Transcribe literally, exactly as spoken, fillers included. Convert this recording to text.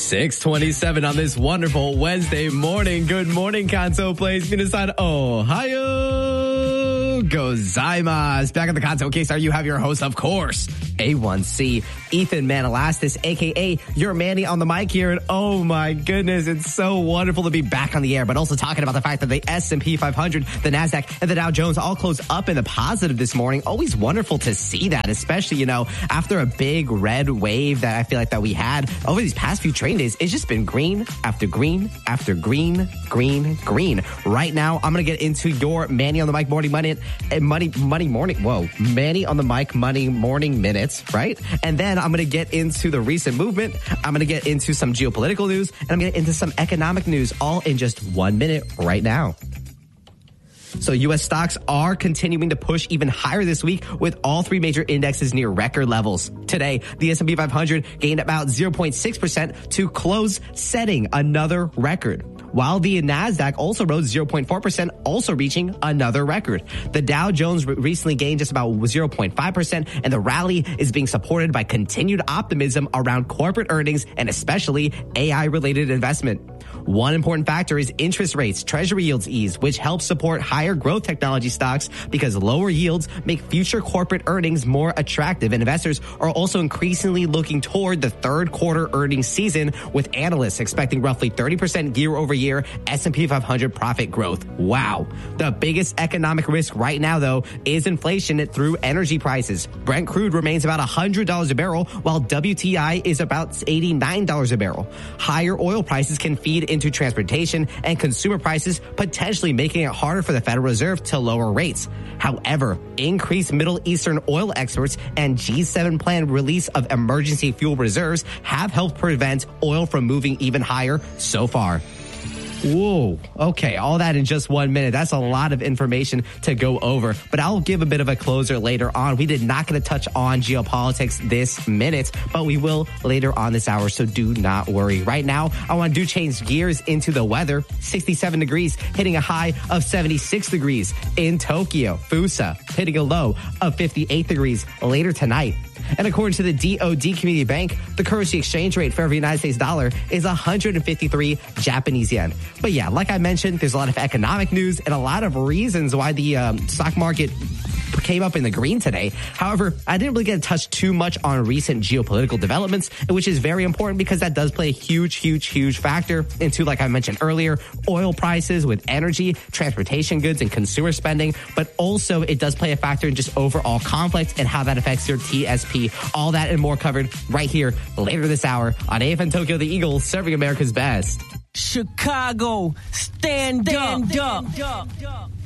six twenty-seven on this wonderful Wednesday morning. Good morning, Kanto Place, Minasan, Ohio gozaimasu. Back at the Kanto Case, are you have your host, of course, A one C, Ethan Manalastis, a k a your Manny on the mic here. And oh my goodness, it's so wonderful to be back on the air, but also talking about the fact that the S and P five hundred, the NASDAQ, and the Dow Jones all closed up in the positive this morning. Always wonderful to see that, especially, you know, after a big red wave that I feel like that we had over these past few trading days. It's just been green after green after green, green, green. Right now, I'm going to get into your Manny on the mic morning money, money, money morning. Whoa, Manny on the mic money morning minutes, right? And then I'm going to get into the recent movement. I'm going to get into some geopolitical news, and I'm going to get into some economic news, all in just one minute right now. So U S stocks are continuing to push even higher this week, with all three major indexes near record levels. Today, the S and P five hundred gained about zero point six percent to close, setting another record, while the NASDAQ also rose zero point four percent, also reaching another record. The Dow Jones re- recently gained just about zero point five percent, and the rally is being supported by continued optimism around corporate earnings and especially A I-related investment. One important factor is interest rates. Treasury yields ease, which helps support higher growth technology stocks because lower yields make future corporate earnings more attractive. And investors are also increasingly looking toward the third quarter earnings season, with analysts expecting roughly thirty percent year over year S and P five hundred profit growth. Wow. The biggest economic risk right now, though, is inflation through energy prices. Brent crude remains about one hundred dollars a barrel, while W T I is about eighty-nine dollars a barrel. Higher oil prices can feed into transportation and consumer prices, potentially making it harder for the Federal Reserve to lower rates. However, increased Middle Eastern oil exports and G seven planned release of emergency fuel reserves have helped prevent oil from moving even higher so far. Whoa. Okay, all that in just one minute. That's a lot of information to go over, but I'll give a bit of a closer later on. We did not get to touch on geopolitics this minute, but we will later on this hour, so do not worry. Right now, I want to do change gears into the weather. sixty-seven degrees, hitting a high of seventy-six degrees in Tokyo. Fusa, hitting a low of fifty-eight degrees later tonight. And according to the D O D Community Bank, the currency exchange rate for every United States dollar is one hundred fifty-three Japanese yen. But yeah, like I mentioned, there's a lot of economic news and a lot of reasons why the um, stock market came up in the green today. However, I didn't really get to touch too much on recent geopolitical developments, which is very important because that does play a huge, huge, huge factor into, like I mentioned earlier, oil prices with energy, transportation goods, and consumer spending. But also, it does play a factor in just overall conflict and how that affects your T S P. All that and more covered right here later this hour on A F M Tokyo, the Eagles, serving America's best. Chicago, stand, stand up. up.